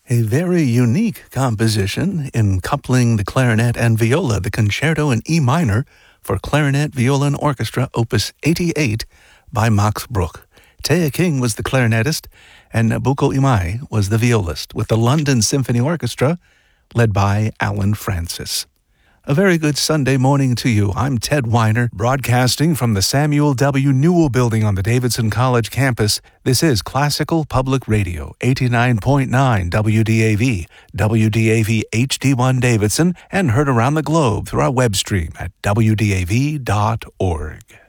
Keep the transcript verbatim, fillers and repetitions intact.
A very unique composition in coupling the clarinet and viola, the Concerto in E minor for Clarinet, Viola, and Orchestra, Opus eighty-eight by Max Bruch. Taya King was the clarinetist, and Nabucco Imai was the violist, with the London Symphony Orchestra led by Alan Francis. A very good Sunday morning to you. I'm Ted Weiner, broadcasting from the Samuel W. Newell Building on the Davidson College campus. This is Classical Public Radio, eighty-nine point nine W D A V, W D A V H D one Davidson, and heard around the globe through our web stream at W D A V dot org.